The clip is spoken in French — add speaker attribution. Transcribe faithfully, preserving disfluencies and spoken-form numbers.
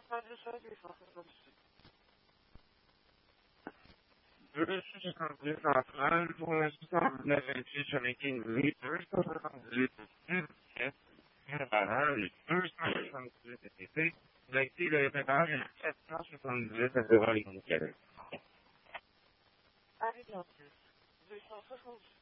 Speaker 1: Pas de ça, du cent soixante-six. deux cent cinquante-deux centrales, pour l'instant, la vingt-six sur les quinze mille, deux cent soixante-dix, barrage, deux cent soixante-dix E T P, l'actif de répétage est sept cent soixante-dix à devant les communicateurs. Avec l'entrée, deux cent soixante-dix.